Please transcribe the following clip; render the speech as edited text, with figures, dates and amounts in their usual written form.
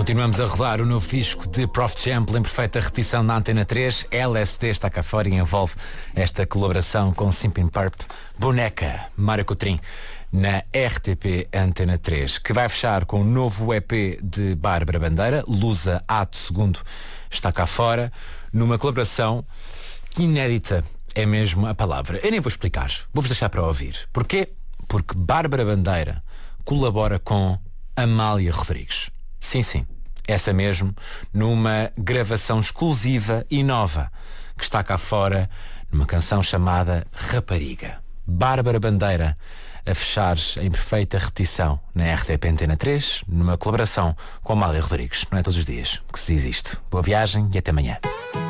Continuamos a rodar o novo disco de Prof Jam em perfeita repetição na Antena 3. LSD está cá fora e envolve esta colaboração com Simpin Purp, Boneca, Mário Coutrinho, na RTP Antena 3, que vai fechar com o novo EP de Bárbara Bandeira, Lusa Ato II, está cá fora, numa colaboração inédita, é mesmo a palavra. Eu nem vou explicar, vou-vos deixar para ouvir. Porquê? Porque Bárbara Bandeira colabora com Amália Rodrigues. Sim, essa mesmo, numa gravação exclusiva e nova, que está cá fora, numa canção chamada Rapariga. Bárbara Bandeira a fechar em perfeita repetição na RTP Antena 3, numa colaboração com Amália Rodrigues. Não é todos os dias que se diz isto. Boa viagem e até amanhã.